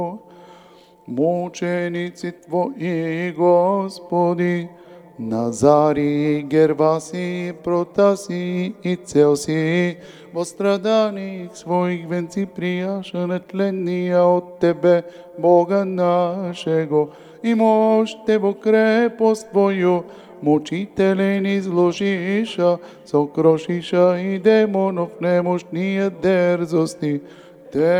Мученицы Твои, Господи, Назари, Герваси, Протаси и Целси, во страданиях своих венци прияша нетления от Тебе, Бога нашего, и мощте во крепост Твою, мучителен изложиша, сокрошиша и демонов немощния дерзости,